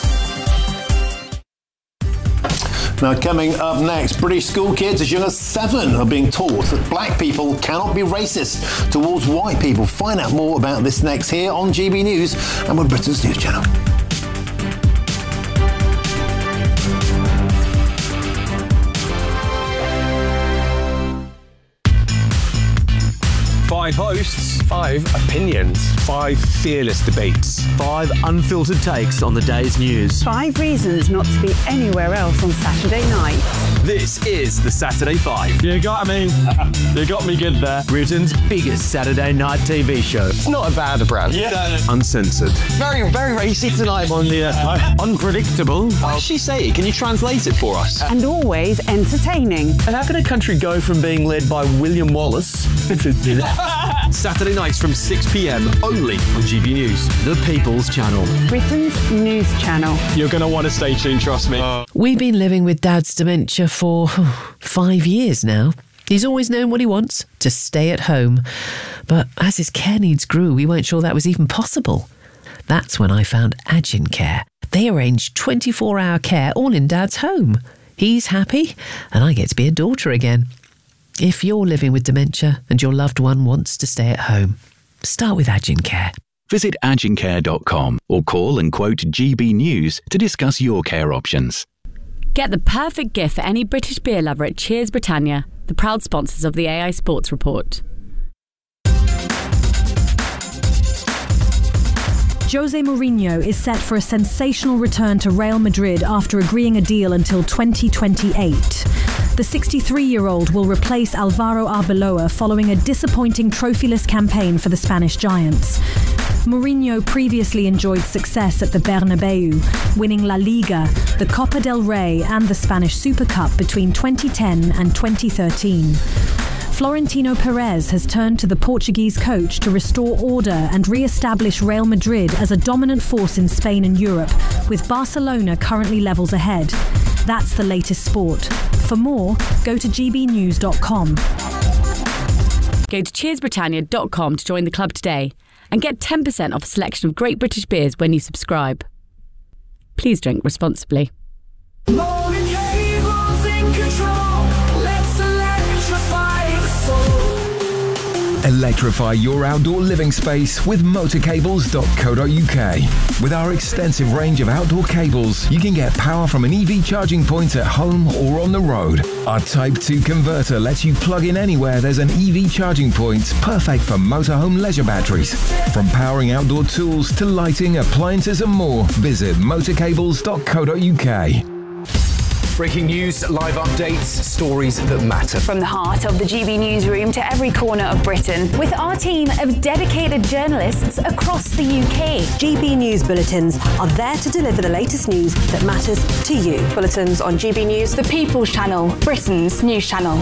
Now, coming up next, British school kids as young as seven are being taught that black people cannot be racist towards white people. Find out more about this next here on G B News and on Britain's News Channel. Five hosts, five opinions, five fearless debates, five unfiltered takes on the day's news. Five reasons not to be anywhere else on Saturday night. This is the Saturday Five. You got me. You got me good there. Britain's biggest Saturday night T V show. It's not a bad brand. Yeah. Uncensored. Very, very racy tonight on the uh, unpredictable. What did she say? Can you translate it for us? And always entertaining. And how can a country go from being led by William Wallace Saturday nights from six p m only on G B News, the People's Channel. Britain's news channel. You're going to want to stay tuned, trust me. Uh, We've been living with Dad's dementia for oh, five years now. He's always known what he wants, to stay at home. But as his care needs grew, we weren't sure that was even possible. That's when I found Agin Care. They arrange twenty-four hour care all in Dad's home. He's happy, and I get to be a daughter again. If you're living with dementia and your loved one wants to stay at home, start with Agin Care. Visit agin care dot com or call and quote G B News to discuss your care options. Get the perfect gift for any British beer lover at Cheers Britannia, the proud sponsors of the A I Sports Report. Jose Mourinho is set for a sensational return to Real Madrid after agreeing a deal until twenty twenty-eight. The sixty-three-year-old will replace Alvaro Arbeloa following a disappointing trophyless campaign for the Spanish Giants. Mourinho previously enjoyed success at the Bernabeu, winning La Liga, the Copa del Rey and the Spanish Super Cup between twenty ten and twenty thirteen. Florentino Perez has turned to the Portuguese coach to restore order and re-establish Real Madrid as a dominant force in Spain and Europe, with Barcelona currently levels ahead. That's the latest sport. For more, go to g b news dot com. Go to cheers britannia dot com to join the club today and get ten percent off a selection of great British beers when you subscribe. Please drink responsibly. Electrify your outdoor living space with motor cables dot co dot U K. With our extensive range of outdoor cables, you can get power from an E V charging point at home or on the road. Our Type two converter lets you plug in anywhere there's an E V charging point, perfect for motorhome leisure batteries. From powering outdoor tools to lighting, appliances and more, visit motor cables dot co dot U K. Breaking news, live updates, stories that matter. From the heart of the G B newsroom to every corner of Britain, with our team of dedicated journalists across the U K. G B News Bulletins are there to deliver the latest news that matters to you. Bulletins on G B News, the People's Channel, Britain's news channel.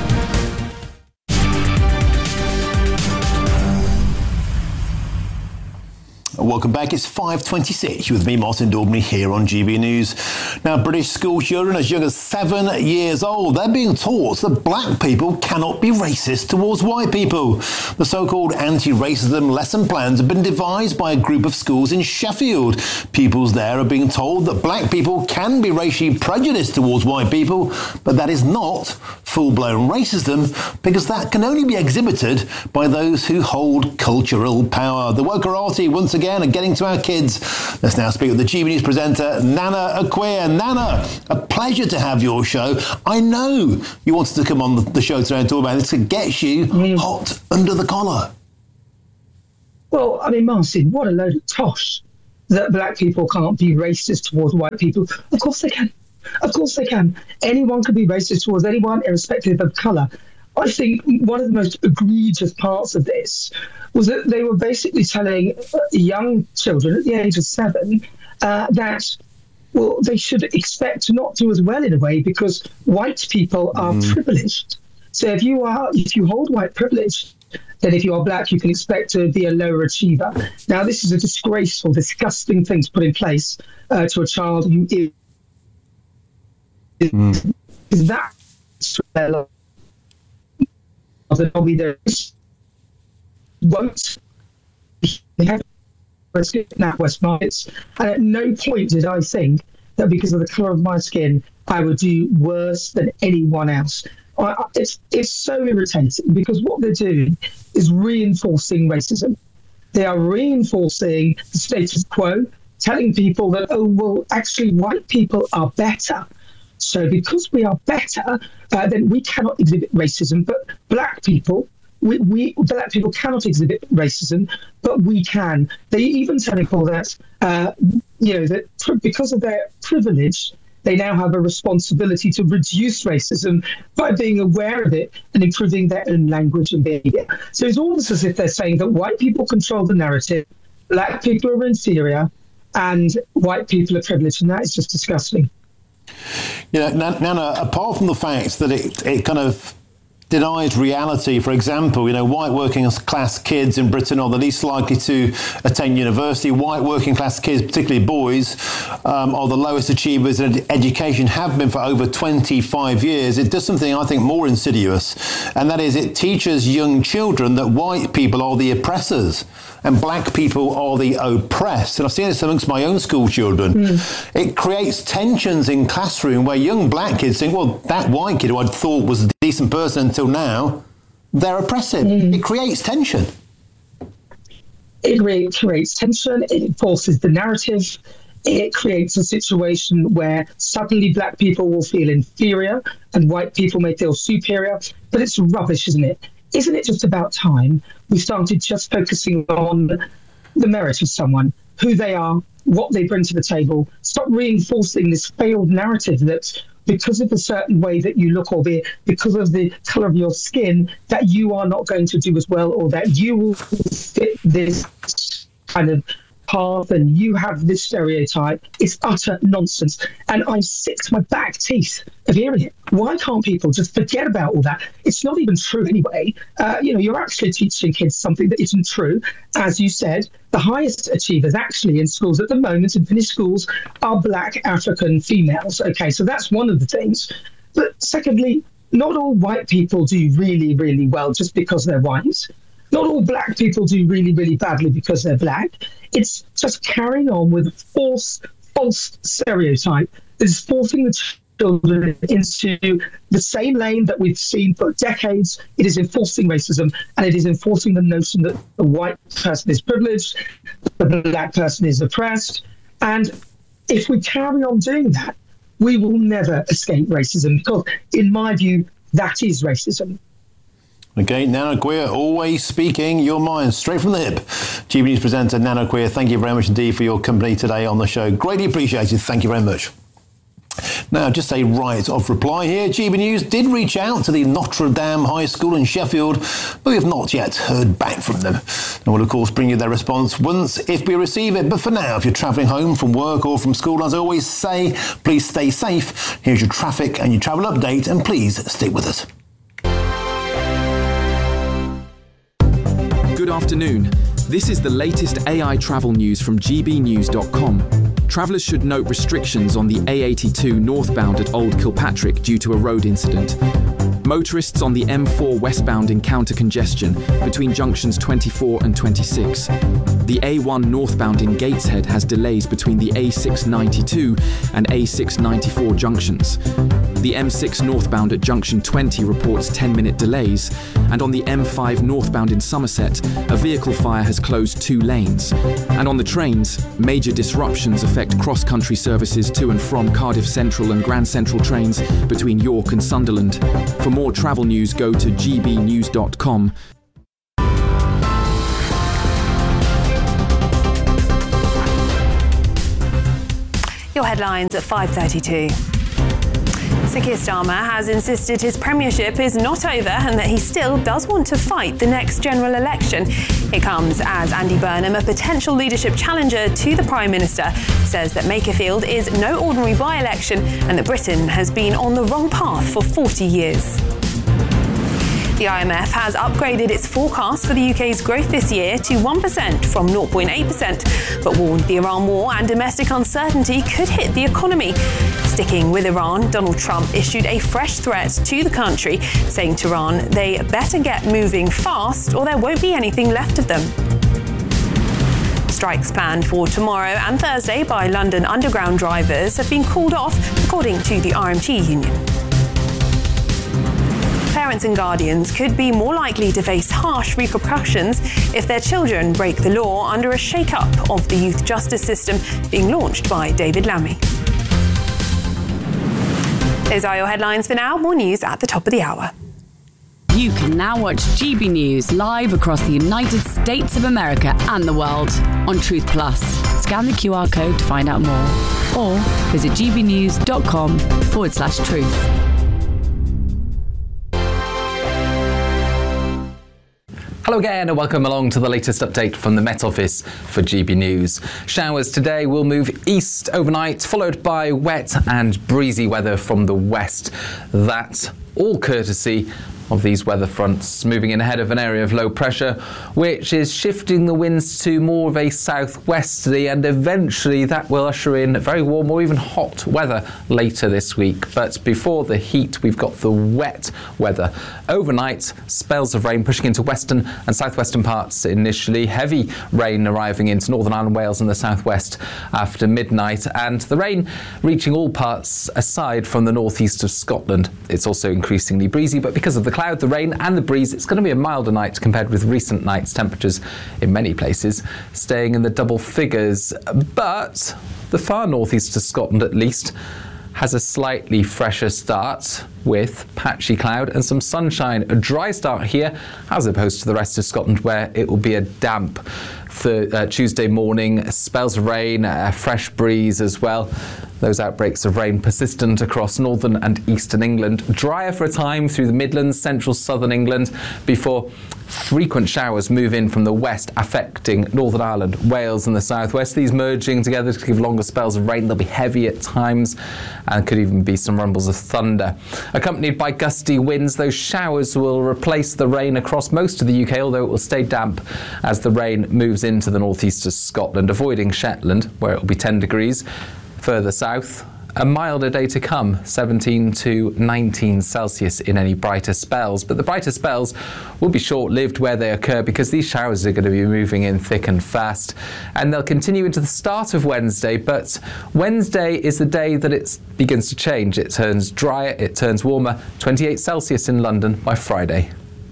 Welcome back. It's five twenty-six with me, Martin Daubney, here on G B News. Now, British school children as young as seven years old, they're being taught that black people cannot be racist towards white people. The so-called anti-racism lesson plans have been devised by a group of schools in Sheffield. Pupils there are being told that black people can be racially prejudiced towards white people, but that is not full-blown racism, because that can only be exhibited by those who hold cultural power. The Wokerati, once again, are getting to our kids. Let's now speak with the G B News presenter, Nana Acquia. Nana, a pleasure to have your show. I know you wanted to come on the show today and talk about this to get you mm. hot under the collar. Well, I mean, Martin, what a load of tosh that black people can't be racist towards white people. Of course they can. Of course they can. Anyone can be racist towards anyone, irrespective of colour. I think one of the most egregious parts of this was that they were basically telling young children at the age of seven uh, that, well, they should expect to not do as well in a way because white people are mm. privileged. So if you are, if you hold white privilege, then if you are black, you can expect to be a lower achiever. Now, this is a disgraceful, disgusting thing to put in place uh, to a child who is, mm. is that that probably there won't have now West Markets, and at no point did I think that because of the colour of my skin I would do worse than anyone else. I, it's it's so irritating because what they're doing is reinforcing racism. They are reinforcing the status quo, telling people that, oh well, actually white people are better. So because we are better, uh, then we cannot exhibit racism. But black people, we, we black people cannot exhibit racism, but we can. They even tell people that, uh, you know, that because of their privilege, they now have a responsibility to reduce racism by being aware of it and improving their own language and behaviour. So it's almost as if they're saying that white people control the narrative, black people are inferior, and white people are privileged, and that is just disgusting. You know, Nana, apart from the fact that it, it kind of denies reality, for example, you know, white working class kids in Britain are the least likely to attend university. White working class kids, particularly boys, um, are the lowest achievers in education, have been for over twenty-five years. It does something, I think, more insidious, and that is it teaches young children that white people are the oppressors and black people are the oppressed. And I've seen this amongst my own school children. Mm. It creates tensions in classroom where young black kids think, well, that white kid who I thought was a decent person until now, they're oppressive. Mm. It creates tension. It creates, creates tension. It enforces the narrative. It creates a situation where suddenly black people will feel inferior and white people may feel superior. But it's rubbish, isn't it? Isn't it just about time we started just focusing on the merit of someone, who they are, what they bring to the table? Stop reinforcing this failed narrative that because of a certain way that you look, or because of the colour of your skin, that you are not going to do as well, or that you will fit this kind of path and you have this stereotype. It's utter nonsense. And I'm sick to my back teeth of hearing it. Why can't people just forget about all that? It's not even true anyway. Uh, you know, you're actually teaching kids something that isn't true. As you said, the highest achievers actually in schools at the moment, in Finnish schools, are black African females. Okay, so that's one of the things. But secondly, not all white people do really, really well just because they're white. Not all black people do really, really badly because they're black. It's just carrying on with a false, false stereotype that is forcing the children into the same lane that we've seen for decades. It is enforcing racism, and it is enforcing the notion that the white person is privileged, the black person is oppressed. And if we carry on doing that, we will never escape racism, because in my view, that is racism. Okay, Nana Queer, always speaking your mind straight from the hip. G B News presenter Nana Queer, thank you very much indeed for your company today on the show. Greatly appreciated. Thank you very much. Now, just a right of reply here. G B News did reach out to the Notre Dame High School in Sheffield, but we have not yet heard back from them. And we'll, of course, bring you their response once if we receive it. But for now, if you're travelling home from work or from school, as I always say, please stay safe. Here's your traffic and your travel update, and please stick with us. Good afternoon. This is the latest A I travel news from G B news dot com. Travellers should note restrictions on the A eighty-two northbound at Old Kilpatrick due to a road incident. Motorists on the M four westbound encounter congestion between junctions twenty-four and twenty-six. The A one northbound in Gateshead has delays between the A six ninety-two and A six ninety-four junctions. The M six northbound at junction twenty reports ten minute delays, and on the M five northbound in Somerset, a vehicle fire has closed two lanes. And on the trains, major disruptions affect cross-country services to and from Cardiff Central and Grand Central trains between York and Sunderland. For more travel news, go to G B news dot com. Your headlines at five thirty-two. Sir Keir Starmer has insisted his premiership is not over and that he still does want to fight the next general election. It comes as Andy Burnham, a potential leadership challenger to the Prime Minister, says that Makerfield is no ordinary by-election and that Britain has been on the wrong path for forty years. The I M F has upgraded its forecast for the U K's growth this year to one percent from zero point eight percent, but warned the Iran war and domestic uncertainty could hit the economy. Sticking with Iran, Donald Trump issued a fresh threat to the country, saying to Iran they better get moving fast or there won't be anything left of them. Strikes planned for tomorrow and Thursday by London Underground drivers have been called off, according to the R M T union. Parents and guardians could be more likely to face harsh repercussions if their children break the law under a shake-up of the youth justice system being launched by David Lammy. Those are your headlines for now. More news at the top of the hour. You can now watch G B News live across the United States of America and the world on Truth Plus. Scan the Q R code to find out more, or visit G B news dot com forward slash truth. Hello again and welcome along to the latest update from the Met Office for G B News. Showers today will move east overnight, followed by wet and breezy weather from the west. That all courtesy of these weather fronts moving in ahead of an area of low pressure, which is shifting the winds to more of a southwesterly, and eventually that will usher in very warm or even hot weather later this week. But before the heat, we've got the wet weather. Overnight, spells of rain pushing into western and southwestern parts initially, heavy rain arriving into Northern Ireland, Wales and the southwest after midnight, and the rain reaching all parts aside from the northeast of Scotland. It's also increasingly breezy, but because of the cloud, the rain and the breeze, it's going to be a milder night compared with recent nights. Temperatures in many places staying in the double figures, but the far northeast of Scotland at least has a slightly fresher start with patchy cloud and some sunshine. A dry start here as opposed to the rest of Scotland, where it will be a damp for uh, Tuesday morning, spells of rain, a fresh breeze as well. Those outbreaks of rain persistent across northern and eastern England. Drier for a time through the Midlands, central southern England, before frequent showers move in from the west, affecting Northern Ireland, Wales and the southwest. These merging together to give longer spells of rain. They'll be heavy at times and could even be some rumbles of thunder. Accompanied by gusty winds, those showers will replace the rain across most of the U K, although it will stay damp as the rain moves into the northeast of Scotland, avoiding Shetland, where it will be ten degrees. Further south, A milder day to come, seventeen to nineteen Celsius in any brighter spells. But the brighter spells will be short-lived where they occur because these showers are going to be moving in thick and fast. And they'll continue into the start of Wednesday, but Wednesday is the day that it begins to change. It turns drier, it turns warmer, twenty-eight Celsius in London by Friday.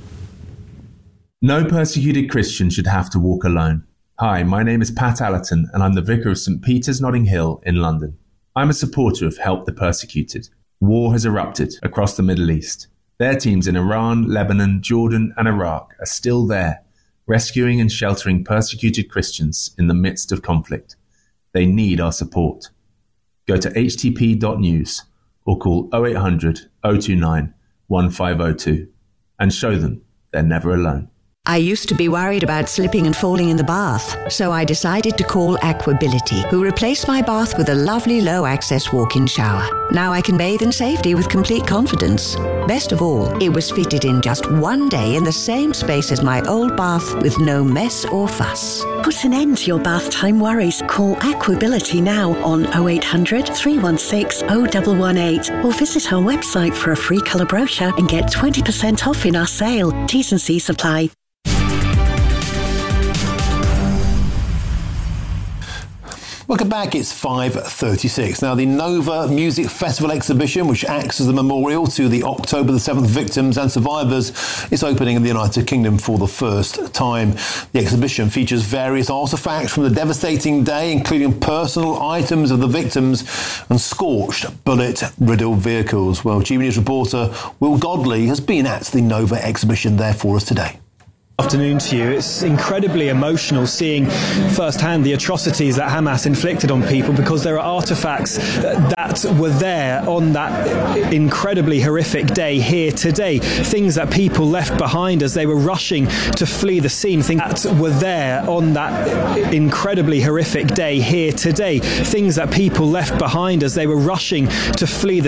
No persecuted Christian should have to walk alone. Hi, my name is Pat Allerton and I'm the Vicar of St Peter's Notting Hill in London. I'm a supporter of Help the Persecuted. War has erupted across the Middle East. Their teams in Iran, Lebanon, Jordan and Iraq are still there, rescuing and sheltering persecuted Christians in the midst of conflict. They need our support. Go to h t p dot news or call oh eight hundred, oh two nine, one five oh two and show them they're never alone. I used to be worried about slipping and falling in the bath, so I decided to call Aquability, who replaced my bath with a lovely low-access walk-in shower. Now I can bathe in safety with complete confidence. Best of all, it was fitted in just one day in the same space as my old bath with no mess or fuss. Put an end to your bath time worries. Call Aquability now on oh eight hundred, three one six, oh one one eight or visit our website for a free colour brochure and get twenty percent off in our sale. T's and C's apply. Welcome back, it's five thirty-six. Now, the Nova Music Festival exhibition, which acts as a memorial to the October the seventh victims and survivors, is opening in the United Kingdom for the first time. The exhibition features various artefacts from the devastating day, including personal items of the victims and scorched, bullet-riddled vehicles. Well, G B News reporter Will Godley has been at the Nova exhibition there for us today. Afternoon to you. It's incredibly emotional seeing firsthand the atrocities that Hamas inflicted on people, because there are artefacts that were there on that incredibly horrific day here today. Things that people left behind as they were rushing to flee the scene. Things that were there on that incredibly horrific day here today. Things that people left behind as they were rushing to flee the